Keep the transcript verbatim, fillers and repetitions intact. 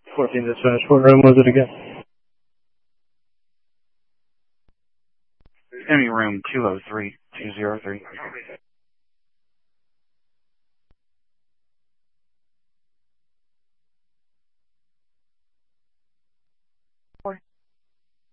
fourteen dispatch, what room was it again? It's going to be room two oh three, two oh three.